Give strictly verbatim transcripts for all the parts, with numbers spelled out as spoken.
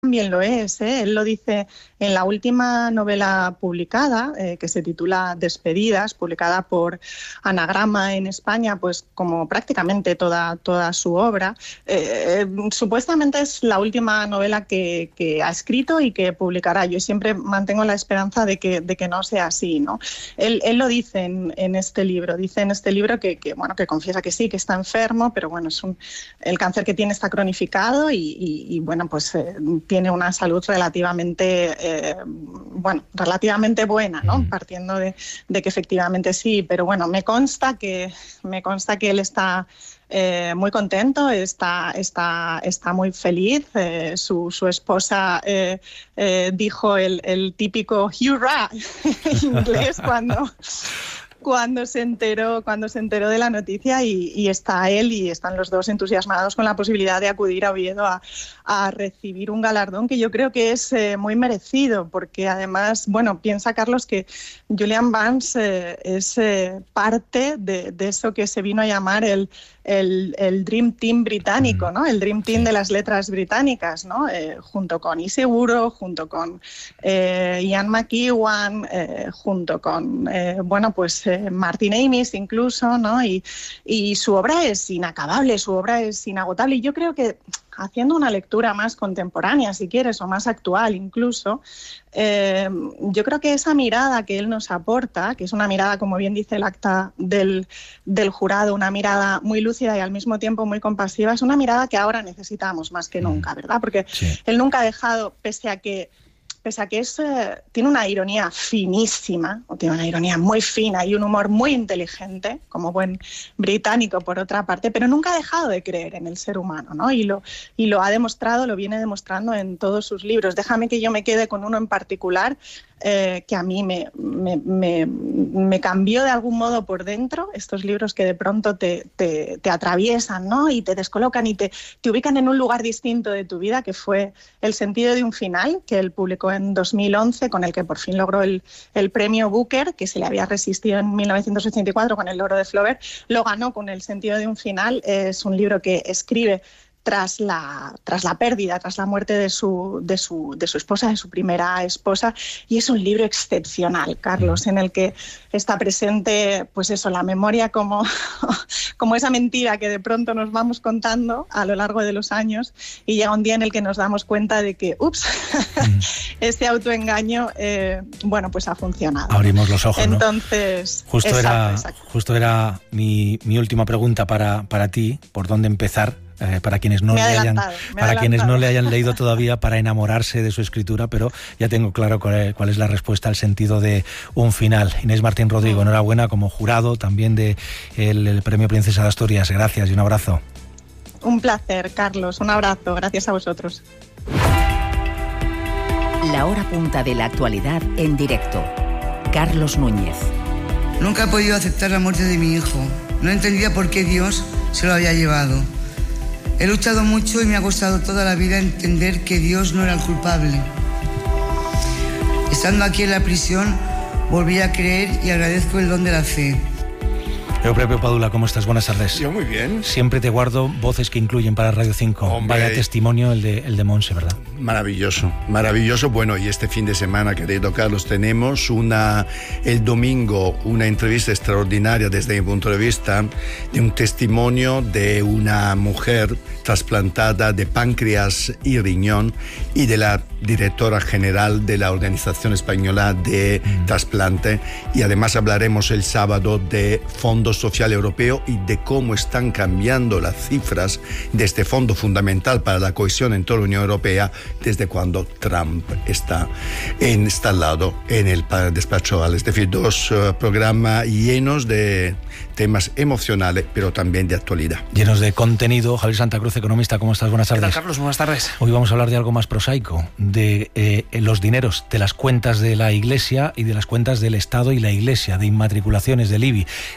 también lo es, ¿eh? Él lo dice en la última novela publicada, eh, que se titula Despedidas, publicada por Anagrama en España, pues como prácticamente toda, toda su obra. Eh, supuestamente es la última novela que, que ha escrito y que publicará. Yo siempre mantengo la esperanza de que, de que no sea así, ¿no? Él, él lo dice en, en este libro, dice en este libro que, que, bueno, que confiesa que sí, que está enfermo, pero bueno, es un, el cáncer que tiene está cronificado y, y, y bueno, pues eh, tiene una salud relativamente, eh, bueno, relativamente buena, ¿no? Partiendo de, de que efectivamente sí, pero bueno, me consta que, me consta que él está Eh, muy contento, está, está, está muy feliz. Eh, su, su esposa eh, eh, dijo el, el típico hurra en inglés cuando, cuando, se enteró, cuando se enteró de la noticia y, y está él y están los dos entusiasmados con la posibilidad de acudir a Oviedo a, a recibir un galardón que yo creo que es eh, muy merecido, porque además, bueno, piensa Carlos que Julian Barnes eh, es eh, parte de, de eso que se vino a llamar el El, el Dream Team británico, ¿no? El Dream Team de las letras británicas, ¿no? Eh, junto con Iseguro, junto con eh, Ian McEwan, eh, junto con, eh, bueno, pues eh, Martin Amis incluso, ¿no? Y, y su obra es inacabable, su obra es inagotable. Y yo creo que haciendo una lectura más contemporánea, si quieres, o más actual incluso, eh, yo creo que esa mirada que él nos aporta, que es una mirada, como bien dice el acta del, del jurado, una mirada muy lúcida y al mismo tiempo muy compasiva, es una mirada que ahora necesitamos más que nunca, ¿verdad? Porque sí. Él nunca ha dejado, pese a que pese a que es, eh, tiene una ironía finísima, o tiene una ironía muy fina y un humor muy inteligente, como buen británico por otra parte, pero nunca ha dejado de creer en el ser humano, ¿no? Y lo, y lo ha demostrado, lo viene demostrando en todos sus libros. Déjame que yo me quede con uno en particular, eh, que a mí me, me, me, me cambió de algún modo por dentro, estos libros que de pronto te, te, te atraviesan, ¿no? Y te descolocan y te, te ubican en un lugar distinto de tu vida, que fue El sentido de un final, que él publicó en dos mil once, con el que por fin logró el, el premio Booker, que se le había resistido en mil novecientos ochenta y cuatro con El oro de Flaubert. Lo ganó con El sentido de un final. Es un libro que escribe tras la, tras la pérdida, tras la muerte de su, de, su, de su esposa, de su primera esposa, y es un libro excepcional, Carlos, en el que está presente, pues eso, la memoria como, como esa mentira que de pronto nos vamos contando a lo largo de los años, y llega un día en el que nos damos cuenta de que, ups, mm. este autoengaño, eh, bueno, pues ha funcionado. Abrimos los ojos, Entonces, ¿no? Justo, exacto, era, exacto. justo era mi, mi última pregunta para, para ti, ¿por dónde empezar? Eh, para quienes no le hayan para quienes no le hayan leído todavía, para enamorarse de su escritura, pero ya tengo claro cuál, cuál es la respuesta al sentido de un final. Inés Martín Rodrigo, enhorabuena como jurado también de el, el Premio Princesa de Asturias. Gracias y un abrazo. Un placer, Carlos. Un abrazo. Gracias a vosotros. La hora punta de la actualidad en directo. Carlos Núñez. Nunca he podido aceptar la muerte de mi hijo. No entendía por qué Dios se lo había llevado. He luchado mucho y me ha costado toda la vida entender que Dios no era el culpable. Estando aquí en la prisión, volví a creer y agradezco el don de la fe. Eupropio Padula, ¿cómo estás? Buenas tardes. Yo muy bien. Siempre te guardo voces que incluyen para Radio cinco. Hombre. Vaya testimonio el de, el de Monse, ¿verdad? Maravilloso, maravilloso. Bueno, y este fin de semana, querido Carlos, tenemos una, el domingo una entrevista extraordinaria desde mi punto de vista, de un testimonio de una mujer trasplantada de páncreas y riñón y de la directora general de la Organización Española de mm. Trasplante. Y además hablaremos el sábado de Fondo Social Europeo y de cómo están cambiando las cifras de este fondo fundamental para la cohesión en toda la Unión Europea desde cuando Trump está instalado en el despacho Oval. Es decir, dos uh, programas llenos de temas emocionales, pero también de actualidad. Llenos de contenido. Javier Santa Cruz, economista, ¿cómo estás? Buenas tardes. ¿Qué tal, Carlos? Buenas tardes. Hoy vamos a hablar de algo más prosaico, de eh, los dineros de las cuentas de la Iglesia y de las cuentas del Estado y la Iglesia, de inmatriculaciones del I B I, de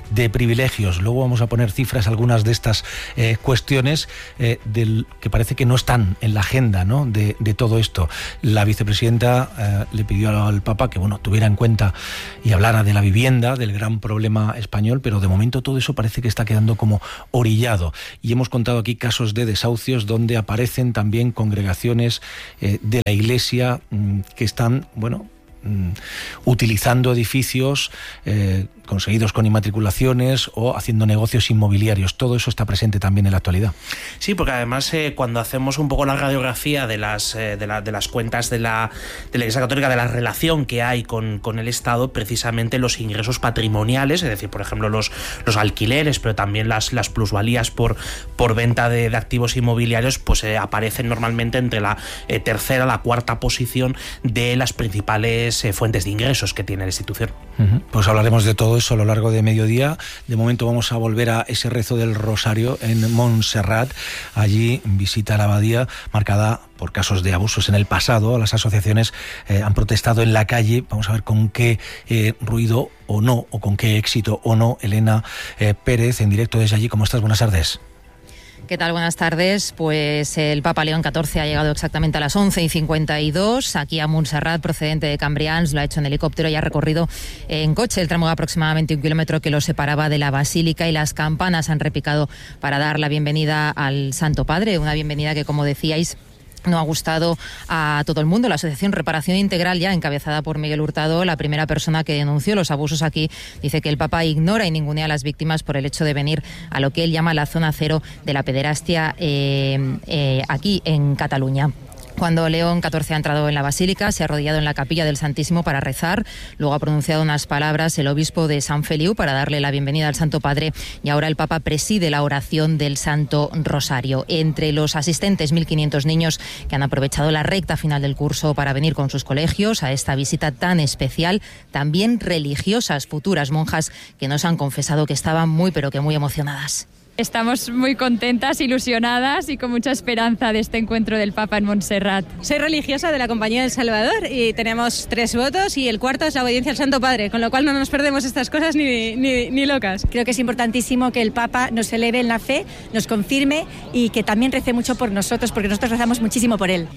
privilegios. Luego vamos a poner cifras a algunas de estas eh, cuestiones eh, del, que parece que no están en la agenda, ¿no?, de, de todo esto. La vicepresidenta eh, le pidió al Papa que, bueno, tuviera en cuenta y hablara de la vivienda, del gran problema español, pero de momento todo eso parece que está quedando como orillado. Y hemos contado aquí casos de desahucios donde aparecen también congregaciones eh, de la Iglesia mmm, que están, bueno, mmm, utilizando edificios eh, conseguidos con inmatriculaciones o haciendo negocios inmobiliarios. Todo eso está presente también en la actualidad. Sí, porque además eh, cuando hacemos un poco la radiografía de las, eh, de, la, de las cuentas de la, de la Iglesia Católica, de la relación que hay con, con el Estado, precisamente los ingresos patrimoniales, es decir, por ejemplo, los, los alquileres, pero también las, las plusvalías por, por venta de, de activos inmobiliarios, pues eh, aparecen normalmente entre la eh, tercera, la cuarta posición de las principales eh, fuentes de ingresos que tiene la institución. Uh-huh. Pues hablaremos de todo eso a lo largo de mediodía. De momento vamos a volver a ese rezo del Rosario en Montserrat. Allí visita la abadía marcada por casos de abusos en el pasado. Las asociaciones eh, han protestado en la calle. Vamos a ver con qué eh, ruido o no, o con qué éxito o no. Elena eh, Pérez, en directo desde allí. ¿Cómo estás? Buenas tardes. ¿Qué tal? Buenas tardes. Pues el Papa León catorce ha llegado exactamente a las once y cincuenta y dos aquí a Montserrat, procedente de Cambrians. Lo ha hecho en helicóptero y ha recorrido en coche el tramo de aproximadamente un kilómetro que lo separaba de la Basílica, y las campanas han repicado para dar la bienvenida al Santo Padre. Una bienvenida que, como decíais, no ha gustado a todo el mundo. La Asociación Reparación Integral, ya encabezada por Miguel Hurtado, la primera persona que denunció los abusos aquí, dice que el Papa ignora y ningunea a las víctimas por el hecho de venir a lo que él llama la zona cero de la pederastia eh, eh, aquí en Cataluña. Cuando León catorce ha entrado en la Basílica, se ha arrodillado en la capilla del Santísimo para rezar. Luego ha pronunciado unas palabras el obispo de San Feliu para darle la bienvenida al Santo Padre, y ahora el Papa preside la oración del Santo Rosario. Entre los asistentes, mil quinientos niños que han aprovechado la recta final del curso para venir con sus colegios a esta visita tan especial. También religiosas, futuras monjas, que nos han confesado que estaban muy pero que muy emocionadas. Estamos muy contentas, ilusionadas y con mucha esperanza de este encuentro del Papa en Montserrat. Soy religiosa de la Compañía del Salvador y tenemos tres votos, y el cuarto es la obediencia al Santo Padre, con lo cual no nos perdemos estas cosas ni, ni, ni locas. Creo que es importantísimo que el Papa nos eleve en la fe, nos confirme y que también rece mucho por nosotros, porque nosotros rezamos muchísimo por él.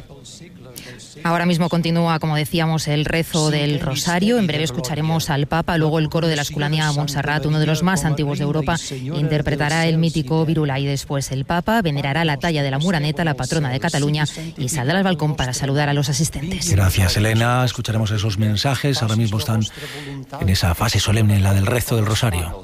Ahora mismo continúa, como decíamos, el rezo del Rosario. En breve escucharemos al Papa. Luego el coro de la Escolania Montserrat, uno de los más antiguos de Europa, interpretará el mítico Virulai. Después el Papa venerará la talla de la Muraneta, la patrona de Cataluña, y saldrá al balcón para saludar a los asistentes. Gracias, Elena. Escucharemos esos mensajes. Ahora mismo están en esa fase solemne, la del rezo del Rosario.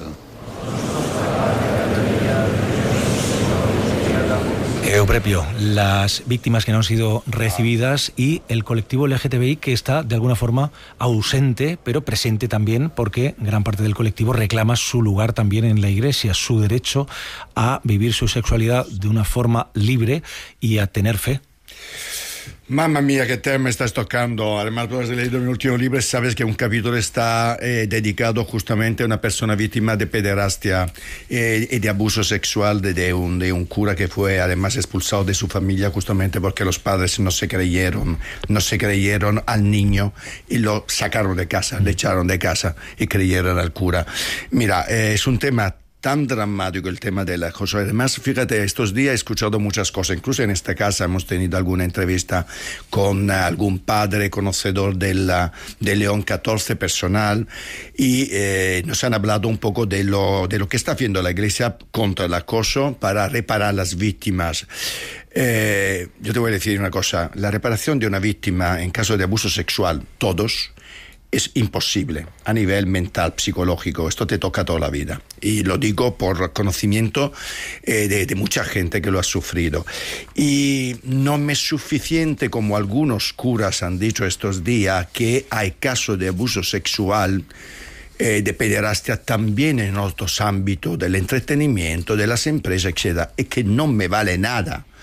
Euprepio, las víctimas que no han sido recibidas y el colectivo L G T B I, que está de alguna forma ausente, pero presente también, porque gran parte del colectivo reclama su lugar también en la Iglesia, su derecho a vivir su sexualidad de una forma libre y a tener fe. Mamma mía, qué tema estás tocando. Además, tú has leído mi último libro, sabes que un capítulo está eh, dedicado justamente a una persona víctima de pederastia eh, y de abuso sexual de, de, un, de un cura que fue además expulsado de su familia justamente porque los padres no se creyeron, no se creyeron al niño y lo sacaron de casa, le echaron de casa y creyeron al cura. Mira, eh, es un tema tan dramático el tema de la cosa. Además, fíjate, estos días he escuchado muchas cosas. Incluso en esta casa hemos tenido alguna entrevista con uh, algún padre conocedor del, uh, de León catorce personal, y eh, nos han hablado un poco de lo, de lo que está haciendo la Iglesia contra el acoso para reparar las víctimas. Eh, yo te voy a decir una cosa. La reparación de una víctima en caso de abuso sexual, todos, es imposible a nivel mental, psicológico. Esto te toca toda la vida. Y lo digo por conocimiento eh, de, de mucha gente que lo ha sufrido. Y no me es suficiente, como algunos curas han dicho estos días, que hay casos de abuso sexual, eh, de pederastia también en otros ámbitos del entretenimiento, de las empresas, etcétera. Es que no me vale nada.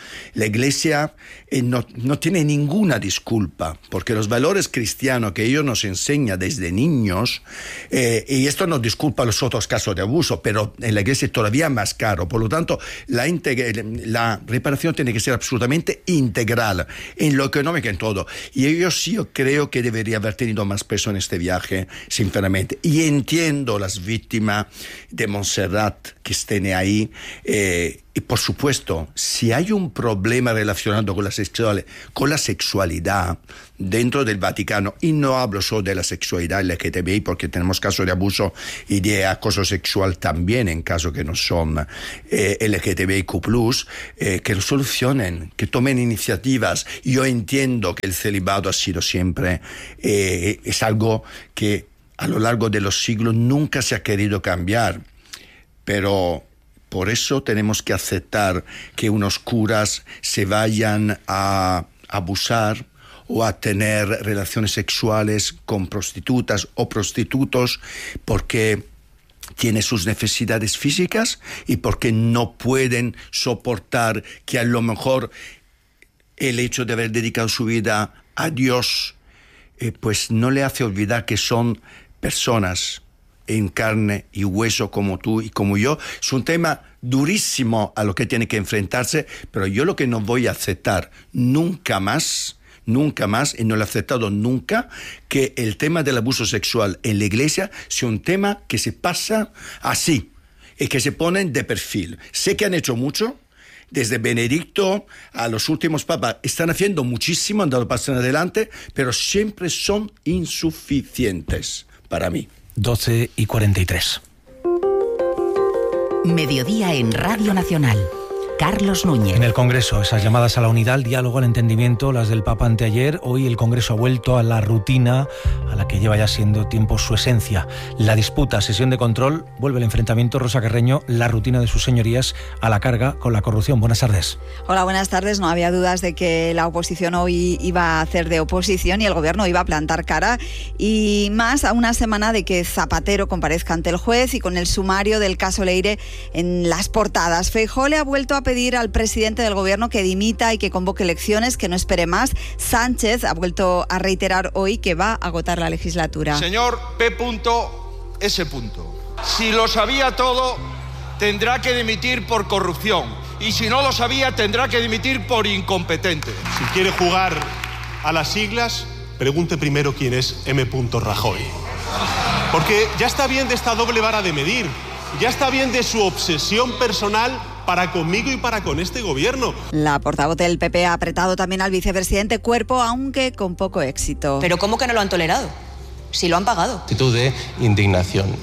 La Iglesia eh, no, no tiene ninguna disculpa, porque los valores cristianos que ellos nos enseñan desde niños, eh, y esto no disculpa los otros casos de abuso, pero en la Iglesia es todavía más caro. Por lo tanto, la, la reparación tiene que ser absolutamente integral, en lo económico, en todo. Y yo sí yo creo que debería haber tenido más peso en este viaje, sinceramente. Y entiendo las víctimas de Montserrat que estén ahí. Eh, y por supuesto, si hay un problema relacionado con la, sexual, con la sexualidad dentro del Vaticano, y no hablo solo de la sexualidad L G T B I, porque tenemos casos de abuso y de acoso sexual también en casos que no son eh, L G T B I Q plus, eh, que lo solucionen, que tomen iniciativas. Yo entiendo que el celibato ha sido siempre, eh, es algo que a lo largo de los siglos nunca se ha querido cambiar, pero por eso tenemos que aceptar que unos curas se vayan a abusar o a tener relaciones sexuales con prostitutas o prostitutos porque tienen sus necesidades físicas y porque no pueden soportar que a lo mejor el hecho de haber dedicado su vida a Dios eh, pues no le hace olvidar que son personas en carne y hueso como tú y como yo. Es un tema durísimo a lo que tiene que enfrentarse, pero yo lo que no voy a aceptar nunca más, nunca más, y no lo he aceptado nunca, que el tema del abuso sexual en la Iglesia sea un tema que se pasa así y que se ponen de perfil. Sé que han hecho mucho, desde Benedicto a los últimos papas, están haciendo muchísimo, han dado pasos adelante, pero siempre son insuficientes para mí. doce y cuarenta y tres. Mediodía en Radio Nacional. Carlos Núñez. En el Congreso, esas llamadas a la unidad, al diálogo, al entendimiento, las del Papa anteayer. Hoy el Congreso ha vuelto a la rutina a la que lleva ya siendo tiempo su esencia. La disputa, sesión de control, vuelve el enfrentamiento. Rosa Carreño, la rutina de sus señorías a la carga con la corrupción. Buenas tardes. Hola, buenas tardes. No había dudas de que la oposición hoy iba a hacer de oposición y el gobierno iba a plantar cara. Y más a una semana de que Zapatero comparezca ante el juez y con el sumario del caso Leire en las portadas. Feijóo le ha vuelto a pedir al presidente del gobierno que dimita y que convoque elecciones, que no espere más. Sánchez ha vuelto a reiterar hoy que va a agotar la legislatura. Señor P. S. Si lo sabía todo, tendrá que dimitir por corrupción. Y si no lo sabía, tendrá que dimitir por incompetente. Si quiere jugar a las siglas, pregunte primero quién es M. Rajoy. Porque ya está bien de esta doble vara de medir. Ya está bien de su obsesión personal para conmigo y para con este gobierno. La portavoz del P P ha apretado también al vicepresidente Cuerpo, aunque con poco éxito. ¿Pero cómo que no lo han tolerado? Si lo han pagado. Actitud de indignación.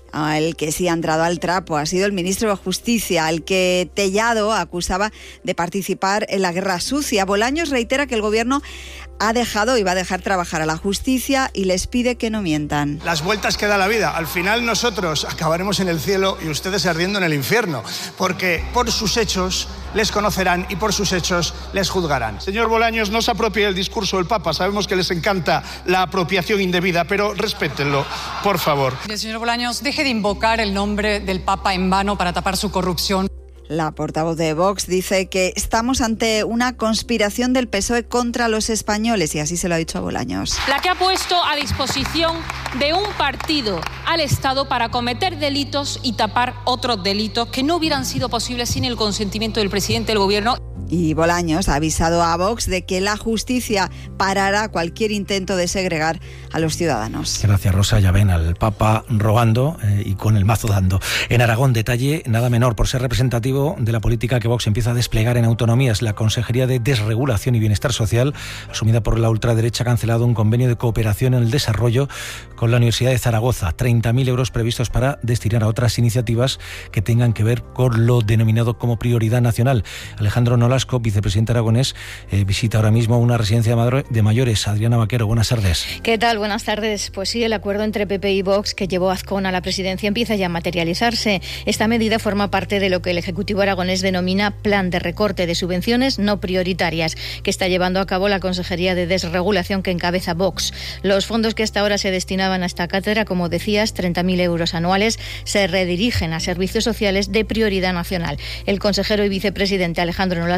El que sí ha entrado al trapo ha sido el ministro de Justicia, al que Tellado acusaba de participar en la guerra sucia. Bolaños reitera que el gobierno ha dejado y va a dejar trabajar a la justicia y les pide que no mientan. Las vueltas que da la vida. Al final nosotros acabaremos en el cielo y ustedes ardiendo en el infierno, porque por sus hechos les conocerán y por sus hechos les juzgarán. Señor Bolaños, no se apropie del discurso del Papa. Sabemos que les encanta la apropiación indebida, pero respétenlo, por favor. Señor Bolaños, deje de invocar el nombre del Papa en vano para tapar su corrupción. La portavoz de Vox dice que estamos ante una conspiración del P S O E contra los españoles, y así se lo ha dicho a Bolaños. La que ha puesto a disposición de un partido al Estado para cometer delitos y tapar otros delitos que no hubieran sido posibles sin el consentimiento del presidente del Gobierno. Y Bolaños ha avisado a Vox de que la justicia parará cualquier intento de segregar a los ciudadanos. Gracias, Rosa. Ya ven al Papa rogando eh, y con el mazo dando. En Aragón, detalle nada menor por ser representativo de la política que Vox empieza a desplegar en autonomías. La Consejería de Desregulación y Bienestar Social, asumida por la ultraderecha, ha cancelado un convenio de cooperación en el desarrollo con la Universidad de Zaragoza. treinta mil euros previstos para destinar a otras iniciativas que tengan que ver con lo denominado como prioridad nacional. Alejandro Nolasco, vicepresidente aragonés, eh, visita ahora mismo una residencia de mayores. Adriana Vaquero, buenas tardes. ¿Qué tal? Buenas tardes. Pues sí, el acuerdo entre P P y Vox que llevó a Azcón a la presidencia empieza ya a materializarse. Esta medida forma parte de lo que el Ejecutivo aragonés denomina Plan de Recorte de Subvenciones No Prioritarias, que está llevando a cabo la Consejería de Desregulación que encabeza Vox. Los fondos que hasta ahora se destinaban a esta cátedra, como decías, treinta mil euros anuales, se redirigen a servicios sociales de prioridad nacional. El consejero y vicepresidente Alejandro Nolasco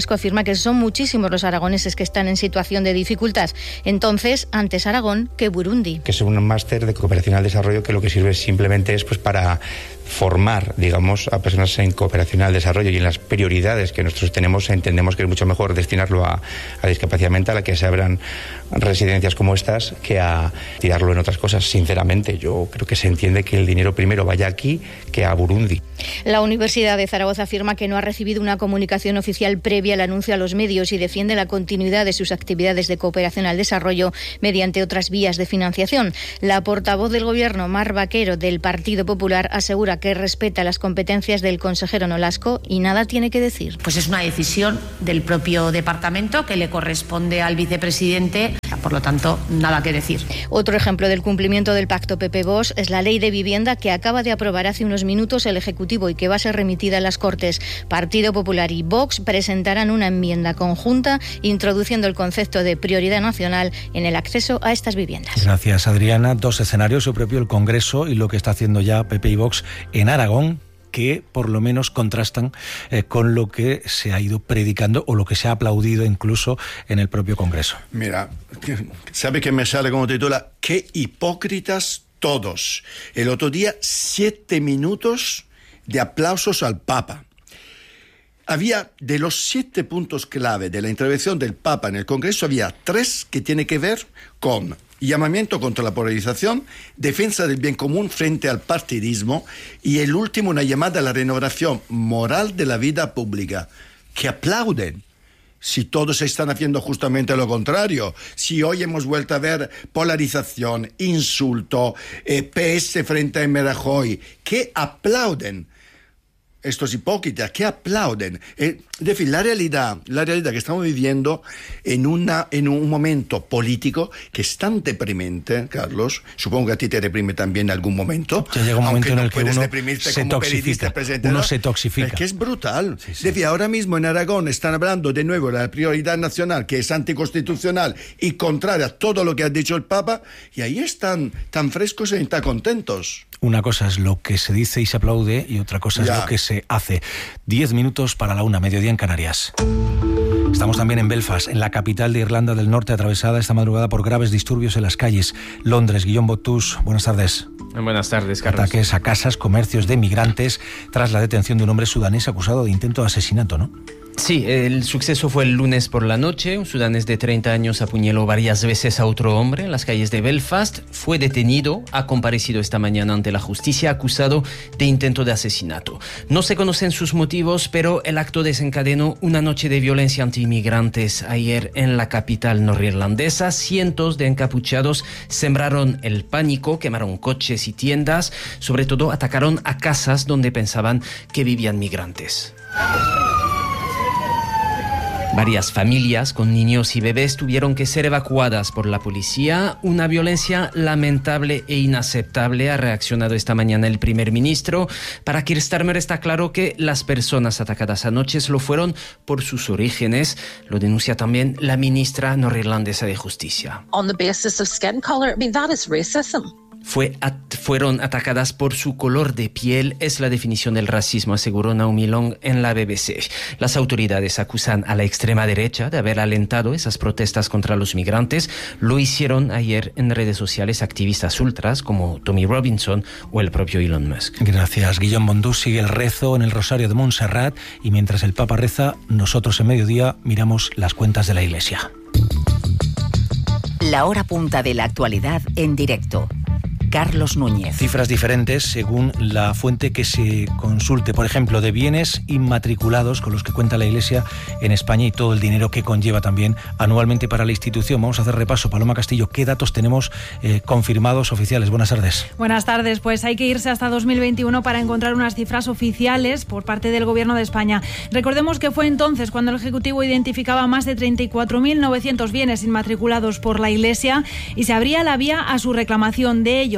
Vasco afirma que son muchísimos los aragoneses que están en situación de dificultad. Entonces, antes Aragón que Burundi. Que es un máster de cooperación al desarrollo que lo que sirve simplemente es pues para formar, digamos, a personas en cooperación al desarrollo, y en las prioridades que nosotros tenemos entendemos que es mucho mejor destinarlo a, a discapacidad mental, a que se abran residencias como estas, que a tirarlo en otras cosas. Sinceramente, yo creo que se entiende que el dinero primero vaya aquí que a Burundi. La Universidad de Zaragoza afirma que no ha recibido una comunicación oficial previa al anuncio a los medios y defiende la continuidad de sus actividades de cooperación al desarrollo mediante otras vías de financiación. La portavoz del Gobierno, Mar Vaquero, del Partido Popular, asegura que respeta las competencias del consejero Nolasco y nada tiene que decir. Pues es una decisión del propio departamento que le corresponde al vicepresidente, por lo tanto, nada que decir. Otro ejemplo del cumplimiento del pacto P P-Vox es la ley de vivienda que acaba de aprobar hace unos minutos el Ejecutivo y que va a ser remitida a las Cortes. Partido Popular y Vox presentarán una enmienda conjunta introduciendo el concepto de prioridad nacional en el acceso a estas viviendas. Gracias, Adriana. Dos escenarios, su propio el Congreso y lo que está haciendo ya P P y Vox en Aragón, que por lo menos contrastan eh, con lo que se ha ido predicando o lo que se ha aplaudido incluso en el propio Congreso. Mira, ¿sabe qué me sale como titula? ¡Qué hipócritas todos! El otro día, siete minutos de aplausos al Papa. Había, de los siete puntos clave de la intervención del Papa en el Congreso, había tres que tienen que ver con llamamiento contra la polarización, defensa del bien común frente al partidismo y el último, una llamada a la renovación moral de la vida pública. Que aplauden. Si todos están haciendo justamente lo contrario, si hoy hemos vuelto a ver polarización, insulto, eh, P S frente a M. Rajoy, que aplauden. Estos hipócritas que aplauden. Eh, es decir, la realidad, la realidad que estamos viviendo en, una, en un momento político que es tan deprimente, Carlos, supongo que a ti te deprime también en algún momento. Ya llega un momento en no el que uno se toxifica, uno se toxifica. Es que es brutal. Sí, sí. Es decir, ahora mismo en Aragón están hablando de nuevo de la prioridad nacional, que es anticonstitucional y contraria a todo lo que ha dicho el Papa, y ahí están tan frescos y tan contentos. Una cosa es lo que se dice y se aplaude y otra cosa Ya. es lo que se hace. Diez minutos para la una, mediodía en Canarias. Estamos también en Belfast, en la capital de Irlanda del Norte, atravesada esta madrugada por graves disturbios en las calles. Londres, Guillaume Botus, buenas tardes. Buenas tardes, Carlos. Ataques a casas, comercios de migrantes, tras la detención de un hombre sudanés acusado de intento de asesinato, ¿no? Sí, el suceso fue el lunes por la noche. Un sudanés de treinta años apuñaló varias veces a otro hombre en las calles de Belfast. Fue detenido, ha comparecido esta mañana ante la justicia acusado de intento de asesinato. No se conocen sus motivos, pero el acto desencadenó una noche de violencia antiinmigrantes ayer en la capital norirlandesa. Cientos de encapuchados sembraron el pánico, quemaron coches y tiendas, sobre todo atacaron a casas donde pensaban que vivían migrantes. Varias familias con niños y bebés tuvieron que ser evacuadas por la policía. Una violencia lamentable e inaceptable, ha reaccionado esta mañana el primer ministro. Para Keir Starmer está claro que las personas atacadas anoche lo fueron por sus orígenes. Lo denuncia también la ministra norirlandesa de Justicia. On the basis of skin color, I mean, that is racism. Fue at, fueron atacadas por su color de piel, es la definición del racismo, aseguró Naomi Long en la B B C. Las autoridades acusan a la extrema derecha de haber alentado esas protestas contra los migrantes. Lo hicieron ayer en redes sociales activistas ultras como Tommy Robinson o el propio Elon Musk. Gracias, Guillaume Bondú. Sigue el rezo en el Rosario de Montserrat y mientras el Papa reza, nosotros en mediodía miramos las cuentas de la Iglesia. La hora punta de la actualidad en directo. Carlos Núñez. Cifras diferentes según la fuente que se consulte. Por ejemplo, de bienes inmatriculados con los que cuenta la Iglesia en España y todo el dinero que conlleva también anualmente para la institución. Vamos a hacer repaso. Paloma Castillo, ¿qué datos tenemos eh, confirmados oficiales? Buenas tardes. Buenas tardes. Pues hay que irse hasta dos mil veintiuno para encontrar unas cifras oficiales por parte del Gobierno de España. Recordemos que fue entonces cuando el Ejecutivo identificaba más de treinta y cuatro mil novecientos bienes inmatriculados por la Iglesia y se abría la vía a su reclamación. De ellos,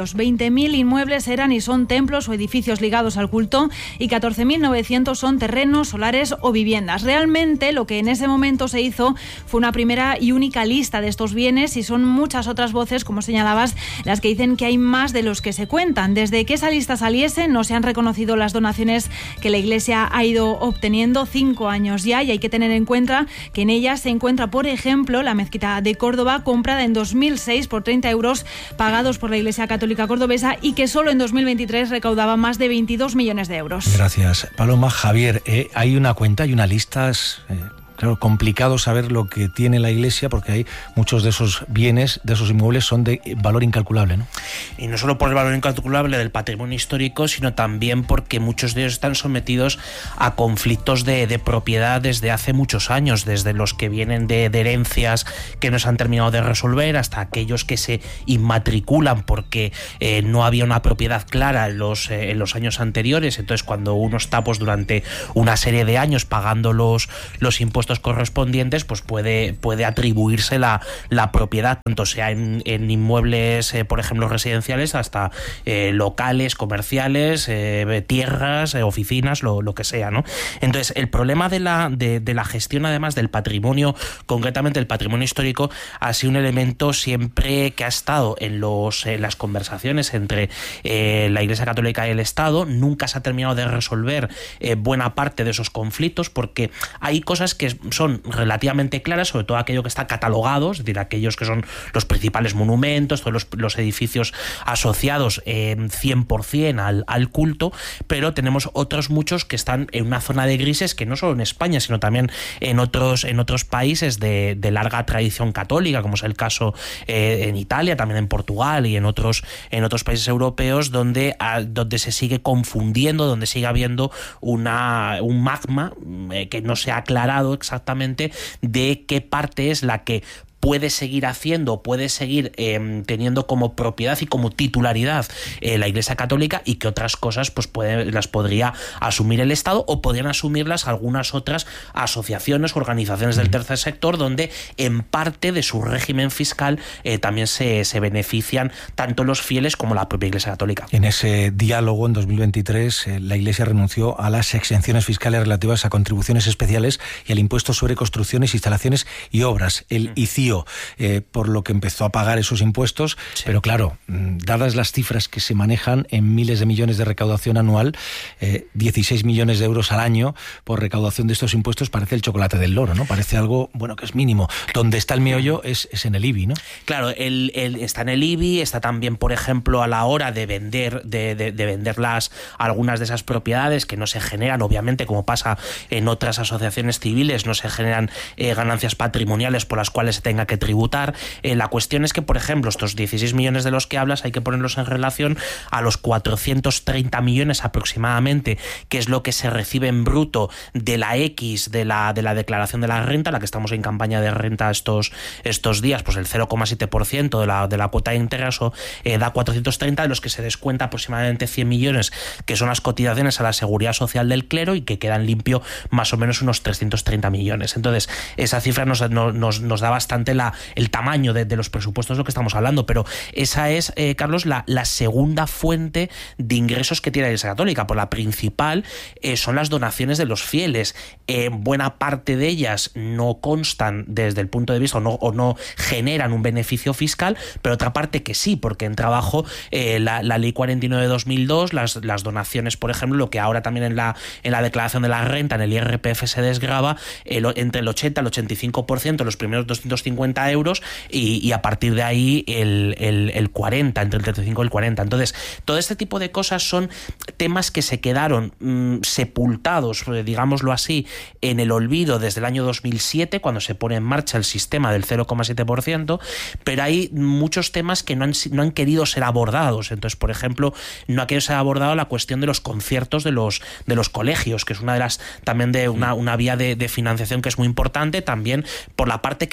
ellos veinte mil inmuebles eran y son templos o edificios ligados al culto y catorce mil novecientos son terrenos, solares o viviendas. Realmente lo que en ese momento se hizo fue una primera y única lista de estos bienes y son muchas otras voces, como señalabas, las que dicen que hay más de los que se cuentan. Desde que esa lista saliese no se han reconocido las donaciones que la Iglesia ha ido obteniendo cinco años ya, y hay que tener en cuenta que en ellas se encuentra, por ejemplo, la mezquita de Córdoba, comprada en dos mil seis por treinta euros pagados por la Iglesia Católica Cordobesa y que solo en dos mil veintitrés recaudaba más de veintidós millones de euros. Gracias, Paloma. Javier, eh, hay una cuenta, hay una lista... Eh... Claro, complicado saber lo que tiene la Iglesia porque hay muchos de esos bienes, de esos inmuebles, son de valor incalculable, ¿no? Y no solo por el valor incalculable del patrimonio histórico, sino también porque muchos de ellos están sometidos a conflictos de, de propiedad desde hace muchos años, desde los que vienen de, de herencias que no se han terminado de resolver hasta aquellos que se inmatriculan porque eh, no había una propiedad clara en los, eh, en los años anteriores. Entonces, cuando uno está pues, durante una serie de años pagando los, los impuestos correspondientes, pues puede, puede atribuirse la, la propiedad, tanto sea en, en inmuebles, eh, por ejemplo, residenciales, hasta eh, locales, comerciales, eh, tierras, eh, oficinas, lo, lo que sea, ¿no? Entonces, el problema de la, de, de la gestión, además del patrimonio, concretamente el patrimonio histórico, ha sido un elemento siempre que ha estado en, los, en las conversaciones entre eh, la Iglesia Católica y el Estado. Nunca se ha terminado de resolver eh, buena parte de esos conflictos, porque hay cosas que son relativamente claras, sobre todo aquello que está catalogado, es decir, aquellos que son los principales monumentos, todos los, los edificios asociados eh, cien por ciento al, al culto, pero tenemos otros muchos que están en una zona de grises que no solo en España, sino también en otros, en otros países de, de larga tradición católica, como es el caso eh, en Italia, también en Portugal y en otros, en otros países europeos, donde, a, donde se sigue confundiendo, donde sigue habiendo una, un magma eh, que no se ha aclarado exactamente de qué parte es la que puede seguir haciendo, puede seguir eh, teniendo como propiedad y como titularidad eh, la Iglesia Católica, y que otras cosas pues puede, las podría asumir el Estado o podrían asumirlas algunas otras asociaciones, organizaciones del tercer sector, donde en parte de su régimen fiscal eh, también se, se benefician tanto los fieles como la propia Iglesia Católica. En ese diálogo, en dos mil veintitrés, eh, la Iglesia renunció a las exenciones fiscales relativas a contribuciones especiales y al impuesto sobre construcciones, instalaciones y obras, el I C I O. Eh, por lo que empezó a pagar esos impuestos, sí. Pero claro, dadas las cifras que se manejan en miles de millones de recaudación anual, eh, dieciséis millones de euros al año por recaudación de estos impuestos, parece el chocolate del loro, ¿no? Parece algo, bueno, que es mínimo. Donde está el meollo es, es en el I B I, ¿no? Claro, el, el, está en el I B I, está también, por ejemplo, a la hora de vender, de, de, de vender las, algunas de esas propiedades que no se generan, obviamente, como pasa en otras asociaciones civiles, no se generan eh, ganancias patrimoniales por las cuales se tenga que tributar. Eh, la cuestión es que, por ejemplo, estos dieciséis millones de los que hablas hay que ponerlos en relación a los cuatrocientos treinta millones aproximadamente, que es lo que se recibe en bruto de la X de la, de la declaración de la renta, la que estamos en campaña de renta estos, estos días, pues el cero coma siete por ciento de la, de la cuota de ingreso eh, da cuatrocientos treinta, de los que se descuenta aproximadamente cien millones, que son las cotizaciones a la seguridad social del clero, y que quedan limpio más o menos unos trescientos treinta millones. Entonces, esa cifra nos, nos, nos da bastante la, el tamaño de, de los presupuestos de lo que estamos hablando, pero esa es, eh, Carlos, la, la segunda fuente de ingresos que tiene la Iglesia Católica. Por la principal eh, son las donaciones de los fieles. Eh, buena parte de ellas no constan desde el punto de vista o no, o no generan un beneficio fiscal, pero otra parte que sí, porque entra abajo eh, la, la ley cuarenta y nueve de dos mil dos, las, las donaciones, por ejemplo, lo que ahora también en la, en la declaración de la renta, en el I R P F se desgrava el, entre el ochenta y el ochenta y cinco por ciento, los primeros doscientos cincuenta euros, y, y a partir de ahí el, el, el cuarenta, entre el treinta y cinco y el cuarenta. Entonces, todo este tipo de cosas son temas que se quedaron mmm, sepultados, digámoslo así, en el olvido desde el año dos mil siete, cuando se pone en marcha el sistema del cero coma siete por ciento, pero hay muchos temas que no han, no han querido ser abordados. Entonces, por ejemplo, no ha querido ser abordado la cuestión de los conciertos de los, de los colegios, que es una de las, también de una, una vía de, de financiación que es muy importante, también por la parte que le beneficia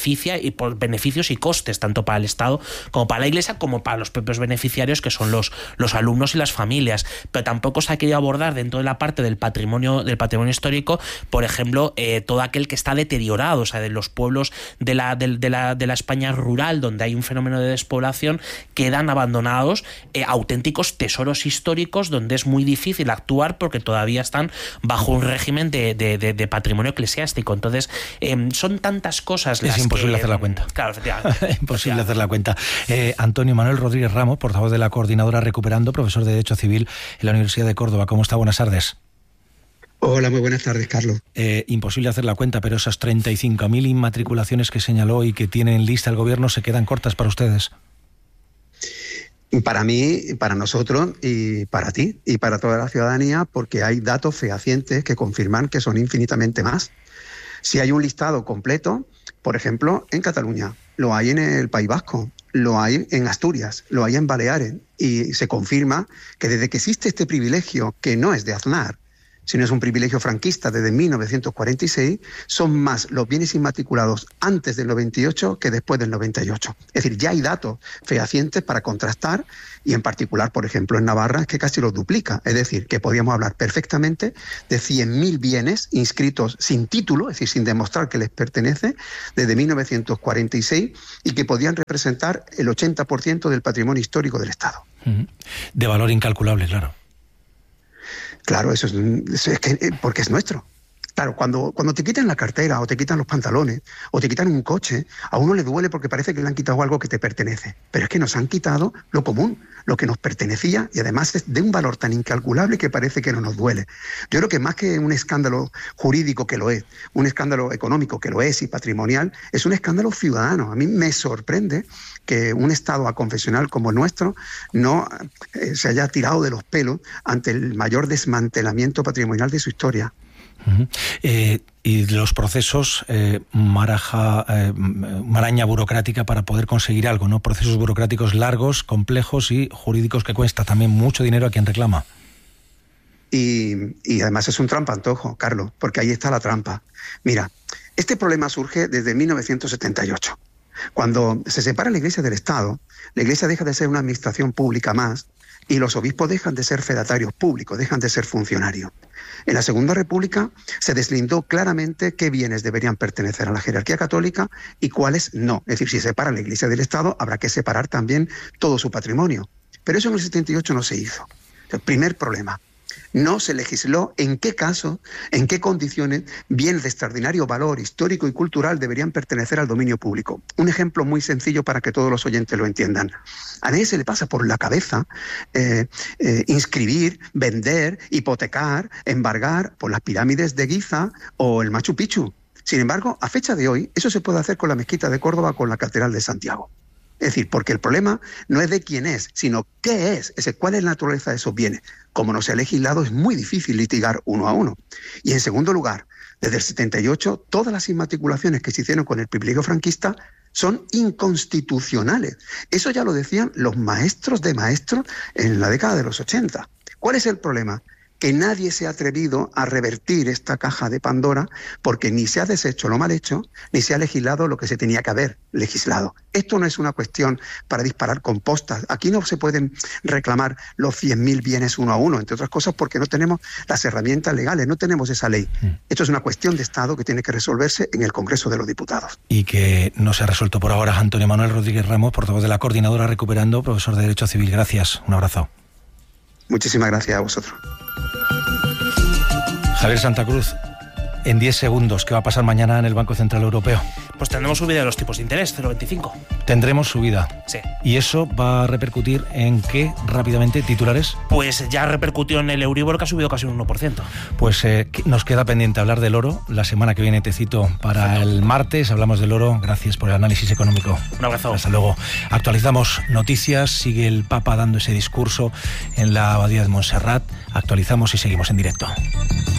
beneficia y por beneficios y costes, tanto para el Estado como para la Iglesia, como para los propios beneficiarios, que son los, los alumnos y las familias. Pero tampoco se ha querido abordar dentro de la parte del patrimonio, del patrimonio histórico, por ejemplo, eh, todo aquel que está deteriorado, o sea, de los pueblos de la, de, de la, de la España rural, donde hay un fenómeno de despoblación, quedan abandonados eh, auténticos tesoros históricos donde es muy difícil actuar porque todavía están bajo un régimen de, de, de, de patrimonio eclesiástico. Entonces, eh, son tantas cosas las es imposible que, hacer la cuenta. Claro, efectivamente. Imposible hacer la cuenta. Eh, Antonio Manuel Rodríguez Ramos, portavoz de la Coordinadora Recuperando, profesor de Derecho Civil en la Universidad de Córdoba. ¿Cómo está? Buenas tardes. Hola, muy buenas tardes, Carlos. Eh, imposible hacer la cuenta, pero esas treinta y cinco mil inmatriculaciones que señaló y que tiene en lista el gobierno se quedan cortas para ustedes. Para mí, para nosotros y para ti y para toda la ciudadanía, porque hay datos fehacientes que confirman que son infinitamente más. Si hay un listado completo, por ejemplo, en Cataluña, lo hay en el País Vasco, lo hay en Asturias, lo hay en Baleares, y se confirma que desde que existe este privilegio, que no es de Aznar, sino es un privilegio franquista desde mil novecientos cuarenta y seis, son más los bienes inmatriculados antes del noventa y ocho que después del noventa y ocho. Es decir, ya hay datos fehacientes para contrastar, y en particular, por ejemplo, en Navarra es que casi lo duplica. Es decir, que podríamos hablar perfectamente de cien mil bienes inscritos sin título, es decir, sin demostrar que les pertenece, desde mil novecientos cuarenta y seis, y que podían representar el ochenta por ciento del patrimonio histórico del Estado. De valor incalculable, claro. Claro, eso es, es que, porque es nuestro. Claro, cuando, cuando te quitan la cartera o te quitan los pantalones o te quitan un coche, a uno le duele porque parece que le han quitado algo que te pertenece. Pero es que nos han quitado lo común, lo que nos pertenecía, y además es de un valor tan incalculable que parece que no nos duele. Yo creo que más que un escándalo jurídico, que lo es, un escándalo económico, que lo es, y patrimonial, es un escándalo ciudadano. A mí me sorprende que un Estado aconfesional como el nuestro no eh, se haya tirado de los pelos ante el mayor desmantelamiento patrimonial de su historia. Uh-huh. Eh, y los procesos, eh, maraja, eh, maraña burocrática para poder conseguir algo, ¿no? Procesos burocráticos largos, complejos y jurídicos que cuesta también mucho dinero a quien reclama. Y, y además es un trampantojo, Carlos, porque ahí está la trampa. Mira, este problema surge desde mil novecientos setenta y ocho. Cuando se separa la Iglesia del Estado, la Iglesia deja de ser una administración pública más y los obispos dejan de ser fedatarios públicos, dejan de ser funcionarios. En la Segunda República se deslindó claramente qué bienes deberían pertenecer a la jerarquía católica y cuáles no. Es decir, si se separa la Iglesia del Estado, habrá que separar también todo su patrimonio. Pero eso en el setenta y ocho no se hizo. El primer problema. No se legisló en qué caso, en qué condiciones bienes de extraordinario valor histórico y cultural deberían pertenecer al dominio público. Un ejemplo muy sencillo para que todos los oyentes lo entiendan. A nadie se le pasa por la cabeza eh, eh, inscribir, vender, hipotecar, embargar por las pirámides de Giza o el Machu Picchu. Sin embargo, a fecha de hoy, eso se puede hacer con la mezquita de Córdoba o con la catedral de Santiago. Es decir, porque el problema no es de quién es, sino qué es, es decir, cuál es la naturaleza de esos bienes. Como no se ha legislado, es muy difícil litigar uno a uno. Y en segundo lugar, desde el setenta y ocho, todas las inmatriculaciones que se hicieron con el privilegio franquista son inconstitucionales. Eso ya lo decían los maestros de maestros en la década de los ochenta. ¿Cuál es el problema? Que nadie se ha atrevido a revertir esta caja de Pandora porque ni se ha deshecho lo mal hecho, ni se ha legislado lo que se tenía que haber legislado. Esto no es una cuestión para disparar compostas. Aquí no se pueden reclamar los cien mil bienes uno a uno, entre otras cosas porque no tenemos las herramientas legales, no tenemos esa ley. Esto es una cuestión de Estado que tiene que resolverse en el Congreso de los Diputados. Y que no se ha resuelto por ahora. Antonio Manuel Rodríguez Ramos, portavoz de la Coordinadora Recuperando, profesor de Derecho Civil. Gracias. Un abrazo. Muchísimas gracias a vosotros. Javier Santa Cruz, en diez segundos, ¿qué va a pasar mañana en el Banco Central Europeo? Pues tendremos subida de los tipos de interés, cero coma veinticinco. Tendremos subida. Sí. ¿Y eso va a repercutir en qué, rápidamente, titulares? Pues ya repercutió en el Euribor, que ha subido casi un uno por ciento. Pues eh, nos queda pendiente hablar del oro. La semana que viene te cito para Perfecto. El martes. Hablamos del oro. Gracias por el análisis económico. Un abrazo. Hasta luego. Actualizamos noticias. Sigue el Papa dando ese discurso en la Abadía de Montserrat. Actualizamos y seguimos en directo.